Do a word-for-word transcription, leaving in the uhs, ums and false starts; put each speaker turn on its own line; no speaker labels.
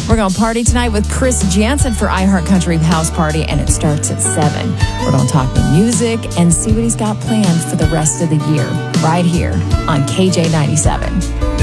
We're going to party tonight with Chris Jansen for iHeart Country House Party, and it starts at seven. We're going to talk music and see what he's got planned for the rest of the year right here on K J ninety-seven.